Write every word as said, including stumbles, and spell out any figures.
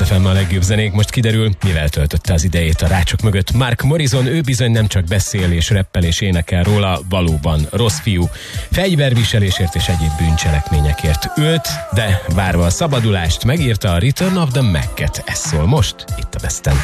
Kiss ef em a legjobb zenék. Most kiderül, mivel töltötte az idejét a rácsok mögött Mark Morrison. Ő bizony nem csak beszél és reppel és énekel róla, valóban rossz fiú. Fegyverviselésért és egyéb bűncselekményekért ült, de várva a szabadulást megírta a Return of the Mac-et. Ez szól most, itt a Besten.